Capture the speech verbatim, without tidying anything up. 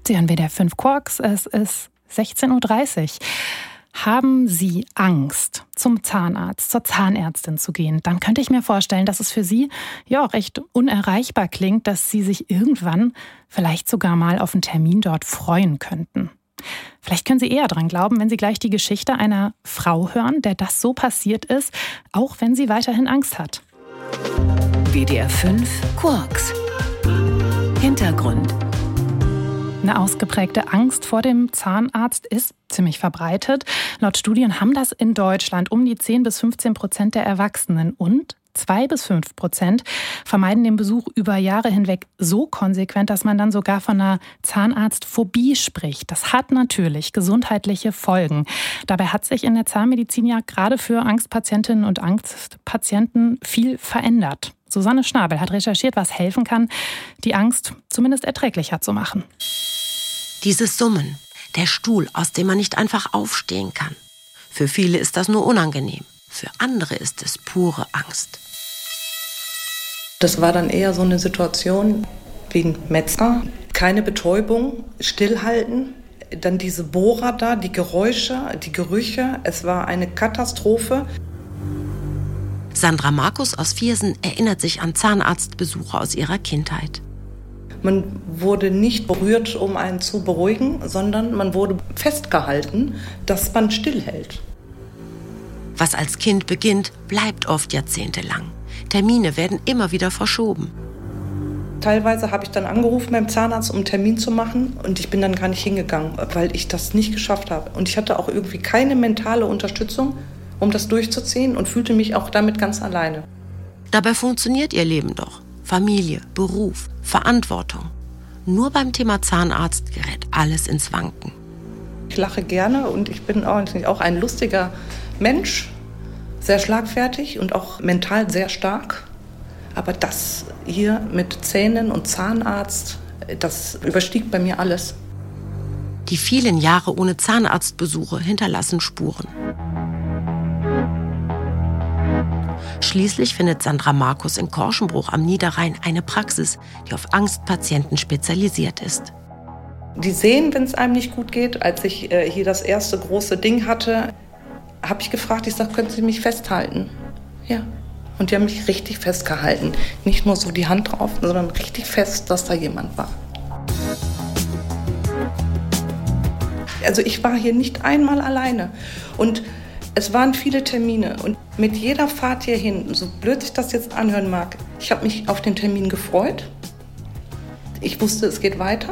Sie hören W D R fünf Quarks, es ist sechzehn Uhr dreißig. Haben Sie Angst, zum Zahnarzt, zur Zahnärztin zu gehen? Dann könnte ich mir vorstellen, dass es für Sie ja auch recht unerreichbar klingt, dass Sie sich irgendwann vielleicht sogar mal auf einen Termin dort freuen könnten. Vielleicht können Sie eher dran glauben, wenn Sie gleich die Geschichte einer Frau hören, der das so passiert ist, auch wenn sie weiterhin Angst hat. W D R fünf Quarks. Hintergrund. Eine ausgeprägte Angst vor dem Zahnarzt ist ziemlich verbreitet. Laut Studien haben das in Deutschland um die zehn bis fünfzehn Prozent der Erwachsenen und zwei bis fünf Prozent vermeiden den Besuch über Jahre hinweg so konsequent, dass man dann sogar von einer Zahnarztphobie spricht. Das hat natürlich gesundheitliche Folgen. Dabei hat sich in der Zahnmedizin ja gerade für Angstpatientinnen und Angstpatienten viel verändert. Susanne Schnabel hat recherchiert, was helfen kann, die Angst zumindest erträglicher zu machen. Dieses Summen, der Stuhl, aus dem man nicht einfach aufstehen kann. Für viele ist das nur unangenehm. Für andere ist es pure Angst. Das war dann eher so eine Situation wie ein Metzger. Keine Betäubung, stillhalten. Dann diese Bohrer da, die Geräusche, die Gerüche. Es war eine Katastrophe. Sandra Markus aus Viersen erinnert sich an Zahnarztbesuche aus ihrer Kindheit. Man wurde nicht berührt, um einen zu beruhigen, sondern man wurde festgehalten, dass man stillhält. Was als Kind beginnt, bleibt oft jahrzehntelang. Termine werden immer wieder verschoben. Teilweise habe ich dann angerufen beim Zahnarzt, um einen Termin zu machen, und ich bin dann gar nicht hingegangen, weil ich das nicht geschafft habe. Und ich hatte auch irgendwie keine mentale Unterstützung, um das durchzuziehen, und fühlte mich auch damit ganz alleine. Dabei funktioniert ihr Leben doch. Familie, Beruf, Verantwortung. Nur beim Thema Zahnarzt gerät alles ins Wanken. Ich lache gerne und ich bin auch ein lustiger Mensch, sehr schlagfertig und auch mental sehr stark. Aber das hier mit Zähnen und Zahnarzt, das überstieg bei mir alles. Die vielen Jahre ohne Zahnarztbesuche hinterlassen Spuren. Schließlich findet Sandra Markus in Korschenbruch am Niederrhein eine Praxis, die auf Angstpatienten spezialisiert ist. Die sehen, wenn es einem nicht gut geht. Als ich äh, hier das erste große Ding hatte, habe ich gefragt, ich sage, können Sie mich festhalten? Ja. Und die haben mich richtig festgehalten. Nicht nur so die Hand drauf, sondern richtig fest, dass da jemand war. Also ich war hier nicht einmal alleine. Und es waren viele Termine. Und mit jeder Fahrt hierhin, so blöd sich das jetzt anhören mag, ich habe mich auf den Termin gefreut. Ich wusste, es geht weiter.